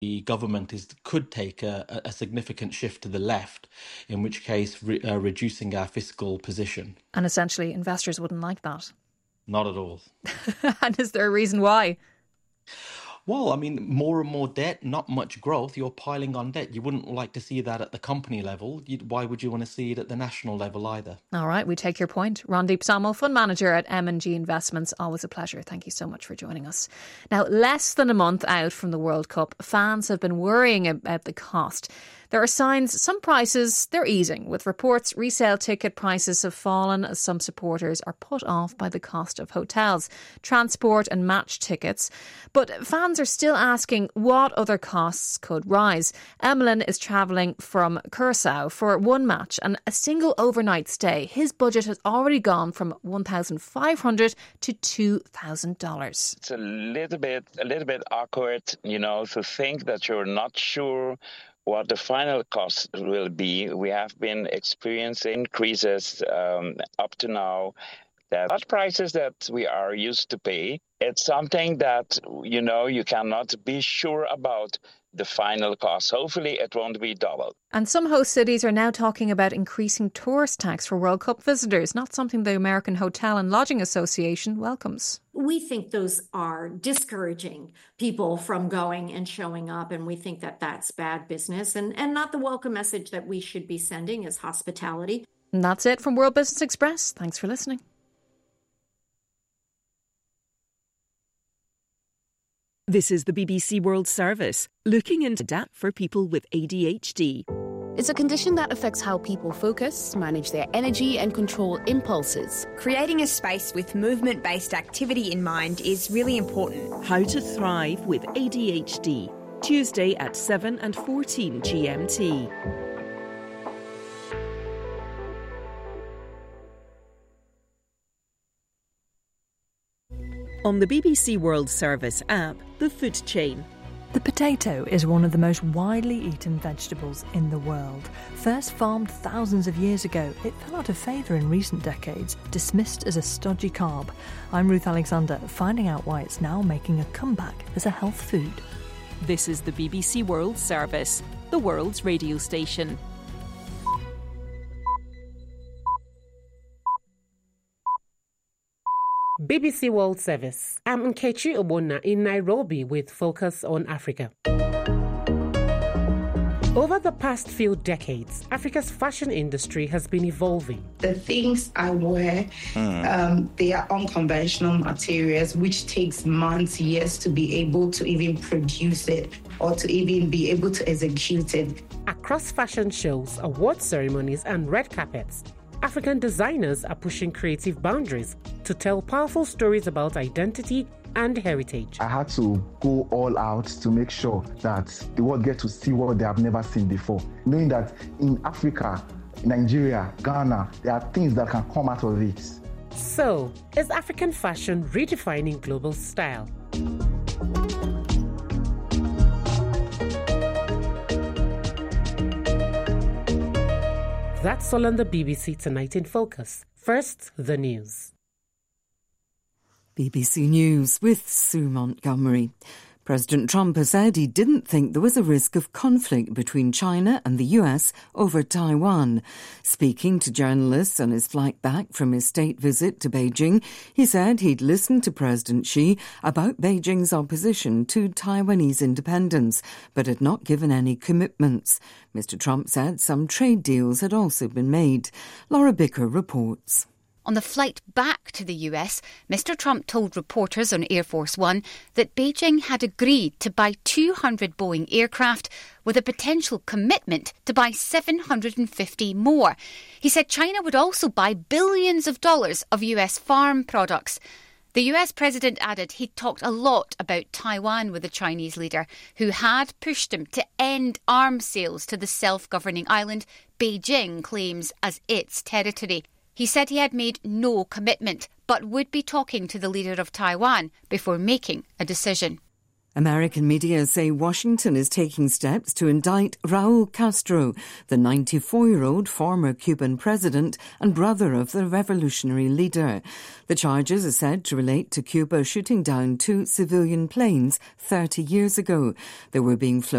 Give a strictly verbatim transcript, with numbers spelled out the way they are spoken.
the government is could take a, a significant shift to the left, in which case re, uh, reducing our fiscal position. And essentially, investors wouldn't like that. Not at all. And is there a reason why? Well, I mean, more and more debt, not much growth. You're piling on debt. You wouldn't like to see that at the company level. You'd, why would you want to see it at the national level either? All right, we take your point. Rondeep Samal, Fund Manager at M and G Investments. Always a pleasure. Thank you so much for joining us. Now, less than a month out from the World Cup, fans have been worrying about the cost. There are signs some prices, they're easing. With reports, resale ticket prices have fallen as some supporters are put off by the cost of hotels, transport and match tickets. But fans are still asking what other costs could rise. Emlyn is travelling from Curacao for one match and a single overnight stay. His budget has already gone from one thousand five hundred dollars to two thousand dollars. It's a little bit, a little bit awkward, you know, to think that you're not sure what the final cost will be. We have been experiencing increases um, up to now. That not prices that we are used to pay. It's something that, you know, you cannot be sure about the final cost. Hopefully it won't be double. And some host cities are now talking about increasing tourist tax for World Cup visitors, not something the American Hotel and Lodging Association welcomes. We think those are discouraging people from going and showing up, and we think that that's bad business and, and not the welcome message that we should be sending as hospitality. And that's it from World Business Express. Thanks for listening. This is the B B C World Service, looking into D A T for people with A D H D. It's a condition that affects how people focus, manage their energy and control impulses. Creating a space with movement-based activity in mind is really important. How to thrive with A D H D, Tuesday at seven and fourteen G M T. On the B B C World Service app, the food chain. The potato is one of the most widely eaten vegetables in the world. First farmed thousands of years ago, it fell out of favour in recent decades, dismissed as a stodgy carb. I'm Ruth Alexander, finding out why it's now making a comeback as a health food. This is the B B C World Service, the world's radio station. B B C World Service. I'm Nkechi Obona in Nairobi with Focus on Africa. Over the past few decades, Africa's fashion industry has been evolving. The things I wear, mm. um, they are unconventional materials, which takes months, years to be able to even produce it or to even be able to execute it. Across fashion shows, award ceremonies and red carpets, African designers are pushing creative boundaries to tell powerful stories about identity and heritage. I had to go all out to make sure that the world get to see what they have never seen before. Knowing that in Africa, Nigeria, Ghana, there are things that can come out of it. So, is African fashion redefining global style? That's all on the B B C Tonight in Focus. First, the news. B B C News with Sue Montgomery. President Trump has said he didn't think there was a risk of conflict between China and the U S over Taiwan. Speaking to journalists on his flight back from his state visit to Beijing, he said he'd listened to President Xi about Beijing's opposition to Taiwanese independence, but had not given any commitments. Mister Trump said some trade deals had also been made. Laura Bicker reports. On the flight back to the U S, Mister Trump told reporters on Air Force One that Beijing had agreed to buy two hundred Boeing aircraft with a potential commitment to buy seven hundred fifty more. He said China would also buy billions of dollars of U S farm products. The U S president added he'd talked a lot about Taiwan with the Chinese leader, who had pushed him to end arms sales to the self-governing island Beijing claims as its territory. He said he had made no commitment, but would be talking to the leader of Taiwan before making a decision. American media say Washington is taking steps to indict Raul Castro, the ninety-four-year-old former Cuban president and brother of the revolutionary leader. The charges are said to relate to Cuba shooting down two civilian planes thirty years ago. They were being flown